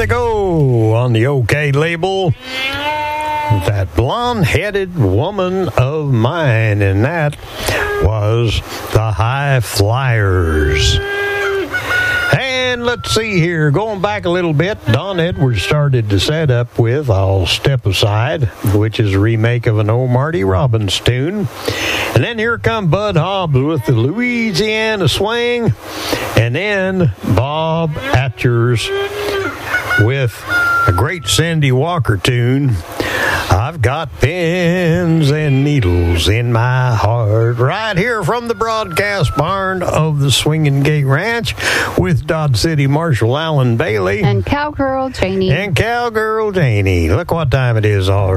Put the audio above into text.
they go on the OK label. That blonde-headed woman of mine, and that was the High Flyers. And let's see here, going back a little bit, Don Edwards started to set up with I'll Step Aside, which is a remake of an old Marty Robbins tune. And then here come Bud Hobbs with the Louisiana Swing, and then Bob Atchers with a great Cindy Walker tune, I've Got Pins and Needles in My Heart, right here from the broadcast barn of the Swinging Gate Ranch with Dodge City Marshal Alan Bailey. And Cowgirl Janie. Look what time it is already.